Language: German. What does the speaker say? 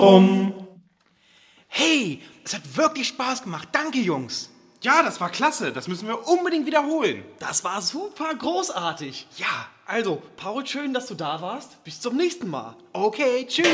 Hey, es hat wirklich Spaß gemacht. Danke, Jungs. Ja, das war klasse. Das müssen wir unbedingt wiederholen. Das war super großartig. Ja, Also, Paul, schön, dass du da warst. Bis zum nächsten Mal. okay, tschüss.